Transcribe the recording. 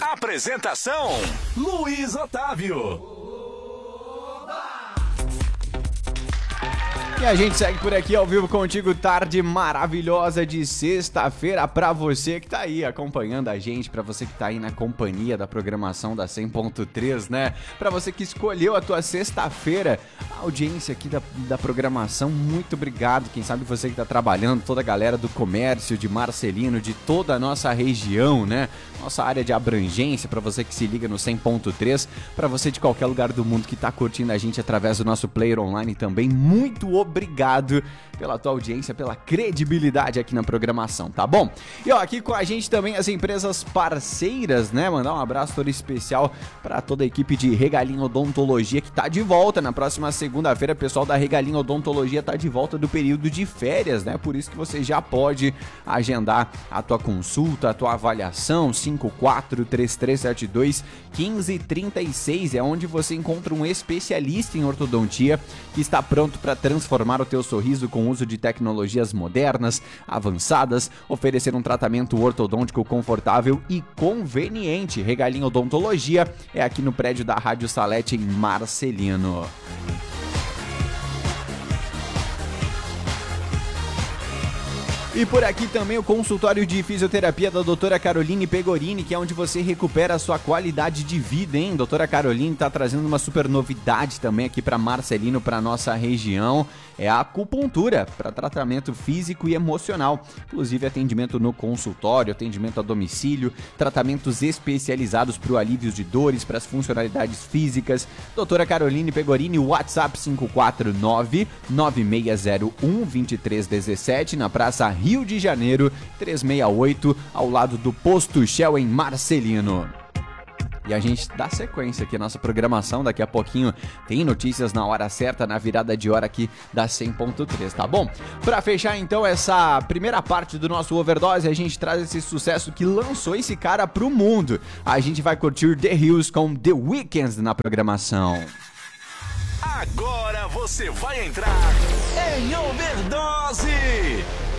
Apresentação: Luiz Otávio. E a gente segue por aqui ao vivo contigo, tarde maravilhosa de sexta-feira pra você que tá aí acompanhando a gente, pra você que tá aí na companhia da programação da 100.3, né? Pra você que escolheu a tua sexta-feira, a audiência aqui da programação, muito obrigado. Quem sabe você que tá trabalhando, toda a galera do comércio, de Marcelino, de toda a nossa região, né? Nossa área de abrangência, pra você que se liga no 100.3, pra você de qualquer lugar do mundo que tá curtindo a gente através do nosso player online também, muito obrigado pela tua audiência, pela credibilidade aqui na programação, tá bom? E ó, aqui com a gente também as empresas parceiras, né? Mandar um abraço todo especial pra toda a equipe de Regalinho Odontologia que tá de volta na próxima segunda-feira. O pessoal da Regalinho Odontologia tá de volta do período de férias, né? Por isso que você já pode agendar a tua consulta, a tua avaliação. 54-3372-1536 é onde você encontra um especialista em ortodontia que está pronto para transformar o teu sorriso com o uso de tecnologias modernas, avançadas, oferecer um tratamento ortodôntico confortável e conveniente. Regalinho Odontologia é aqui no prédio da Rádio Salete em Marcelino. E por aqui também o consultório de fisioterapia da doutora Caroline Pegorini, que é onde você recupera a sua qualidade de vida, hein? Doutora Caroline tá trazendo uma super novidade também aqui para Marcelino, para nossa região. É a acupuntura para tratamento físico e emocional. Inclusive atendimento no consultório, atendimento a domicílio, tratamentos especializados para o alívio de dores, para as funcionalidades físicas. Doutora Caroline Pegorini, WhatsApp 549-9601-2317, na Praça Rio de Janeiro, 368, ao lado do Posto Shell em Marcelino. E a gente dá sequência aqui à nossa programação. Daqui a pouquinho tem notícias na hora certa, na virada de hora aqui da 100.3, tá bom? Pra fechar então essa primeira parte do nosso Overdose, a gente traz esse sucesso que lançou esse cara pro mundo. A gente vai curtir The Hills com The Weeknd na programação. Agora você vai entrar em Overdose.